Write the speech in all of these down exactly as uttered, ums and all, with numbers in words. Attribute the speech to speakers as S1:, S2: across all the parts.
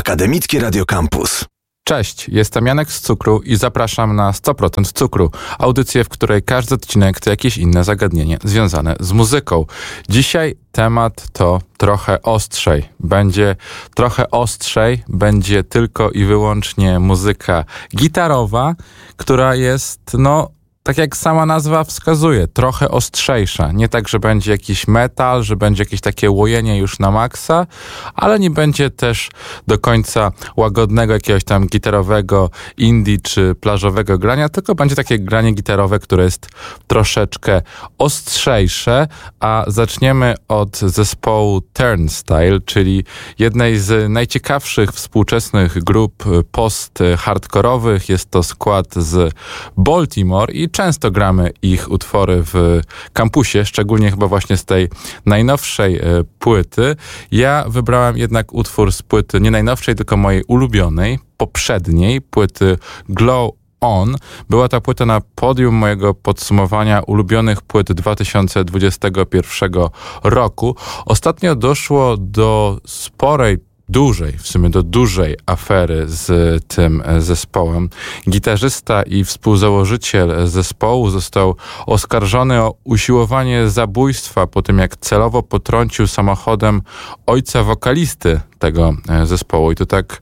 S1: Akademickie Radio Campus.
S2: Cześć, jestem Janek z Cukru i zapraszam na sto procent Cukru, audycję, w której każdy odcinek to jakieś inne zagadnienie związane z muzyką. Dzisiaj temat to trochę ostrzej. Będzie trochę ostrzej, będzie tylko i wyłącznie muzyka gitarowa, która jest, no, tak jak sama nazwa wskazuje, trochę ostrzejsza. Nie tak, że będzie jakiś metal, że będzie jakieś takie łojenie już na maksa, ale nie będzie też do końca łagodnego jakiegoś tam gitarowego indie czy plażowego grania, tylko będzie takie granie gitarowe, które jest troszeczkę ostrzejsze, a zaczniemy od zespołu Turnstile, czyli jednej z najciekawszych współczesnych grup post-hardkorowych. Jest to skład z Baltimore i często gramy ich utwory w kampusie, szczególnie chyba właśnie z tej najnowszej e, płyty. Ja wybrałem jednak utwór z płyty nie najnowszej, tylko mojej ulubionej, poprzedniej płyty Glow On. Była ta płyta na podium mojego podsumowania ulubionych płyt dwa tysiące dwudziestego pierwszego roku. Ostatnio doszło do sporej dużej, w sumie do dużej afery z tym zespołem. Gitarzysta i współzałożyciel zespołu został oskarżony o usiłowanie zabójstwa po tym, jak celowo potrącił samochodem ojca wokalisty tego zespołu i to tak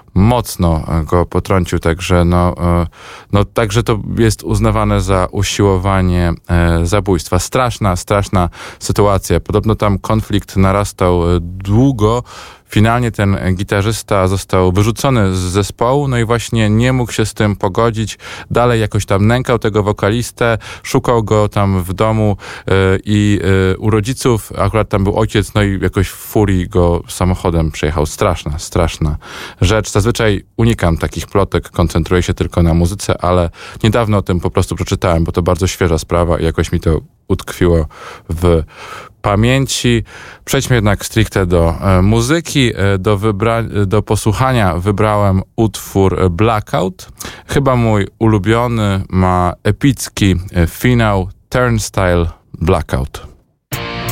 S2: mocno go potrącił, także no, no także to jest uznawane za usiłowanie zabójstwa. Straszna, straszna sytuacja. Podobno tam konflikt narastał długo. Finalnie ten gitarzysta został wyrzucony z zespołu, no i właśnie nie mógł się z tym pogodzić. Dalej jakoś tam nękał tego wokalistę, szukał go tam w domu yy, i yy, u rodziców, akurat tam był ojciec, no i jakoś w furii go samochodem przejechał. Straszna, straszna rzecz. Zazwyczaj unikam takich plotek, koncentruję się tylko na muzyce, ale niedawno o tym po prostu przeczytałem, bo to bardzo świeża sprawa i jakoś mi to utkwiło w pamięci. Przejdźmy jednak stricte do e, muzyki. E, do, wybra- do posłuchania wybrałem utwór Blackout. Chyba mój ulubiony, ma epicki e, finał. Turnstile Blackout.